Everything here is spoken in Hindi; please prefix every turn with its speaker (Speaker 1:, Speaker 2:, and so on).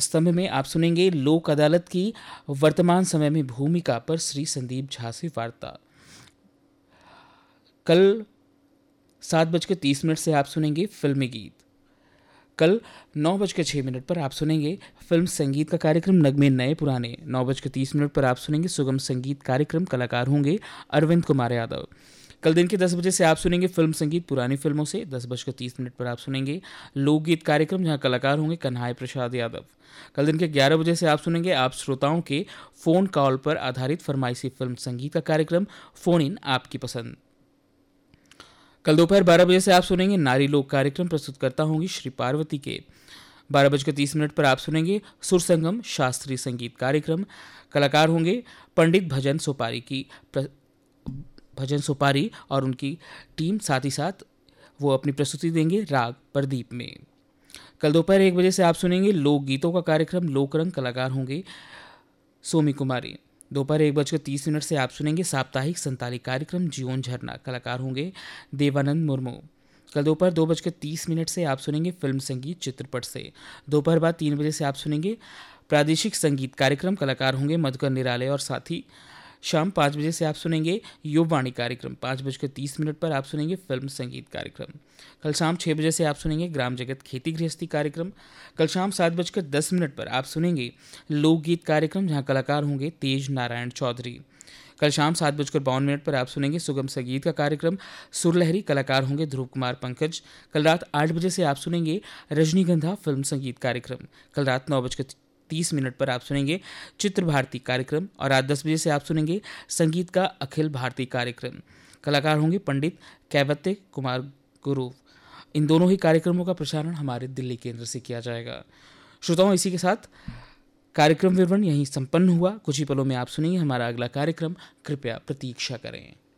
Speaker 1: स्तंभ में आप सुनेंगे लोक अदालत की वर्तमान समय में भूमिका पर श्री संदीप झा से वार्ता। कल 7:30 से आप सुनेंगे फिल्मी गीत। कल 9:06 पर आप सुनेंगे फिल्म संगीत का कार्यक्रम नगमे नए पुराने। 9:30 पर आप सुनेंगे सुगम संगीत कार्यक्रम, कलाकार होंगे अरविंद कुमार यादव। कल दिन के 10 बजे से आप सुनेंगे फिल्म संगीत पुरानी फिल्मों से। 10:30 पर आप सुनेंगे लोकगीत कार्यक्रम, जहां कलाकार होंगे कन्हैया प्रसाद यादव। कल दिन के 11 बजे से आप सुनेंगे आप श्रोताओं के फोन कॉल पर आधारित फरमाइशी फिल्म संगीत का कार्यक्रम फोन इन आपकी पसंद। कल दोपहर 12 बजे से आप सुनेंगे नारी लोक कार्यक्रम, प्रस्तुतकर्ता होंगी श्री पार्वती के। 12:30 पर आप सुनेंगे सुर संगम शास्त्रीय संगीत कार्यक्रम, कलाकार होंगे पंडित भजन सुपारी और उनकी टीम। साथ ही साथ वो अपनी प्रस्तुति देंगे राग प्रदीप में। कल दोपहर 1 बजे से आप सुनेंगे लोक गीतों का कार्यक्रम लोकरंग, कलाकार होंगे सोमी कुमारी। दोपहर 1:30 से आप सुनेंगे साप्ताहिक संताली कार्यक्रम जीवन झरना, कलाकार होंगे देवानंद मुर्मू। कल दोपहर 2:30 से आप सुनेंगे फिल्म संगीत चित्रपट से। दोपहर बाद 3 बजे से आप सुनेंगे प्रादेशिक संगीत कार्यक्रम, कलाकार होंगे मधुकर निराले। और साथ ही शाम 5 बजे से आप सुनेंगे युववाणी कार्यक्रम। 5:30 पर आप सुनेंगे फिल्म संगीत कार्यक्रम। कल शाम 6 बजे से आप सुनेंगे ग्राम जगत खेती गृहस्थी कार्यक्रम। कल शाम 7:10 पर आप सुनेंगे लोकगीत कार्यक्रम, जहां कलाकार होंगे तेज नारायण चौधरी। कल शाम 7:52 पर आप सुनेंगे सुगम संगीत का कार्यक्रम सुरलहरी, कलाकार होंगे ध्रुव कुमार पंकज। कल रात 8 बजे से आप सुनेंगे रजनीगंधा फिल्म संगीत कार्यक्रम। कल रात 9:30 पर आप सुनेंगे चित्र भारती कार्यक्रम। और रात 10 बजे से आप सुनेंगे संगीत का अखिल भारतीय कार्यक्रम, कलाकार होंगे पंडित कैवत्य कुमार गुरु। इन दोनों ही कार्यक्रमों का प्रसारण हमारे दिल्ली केंद्र से किया जाएगा। श्रोताओं, इसी के साथ कार्यक्रम विवरण यहीं संपन्न हुआ। कुछ ही पलों में आप सुनेंगे हमारा अगला कार्यक्रम, कृपया प्रतीक्षा करें।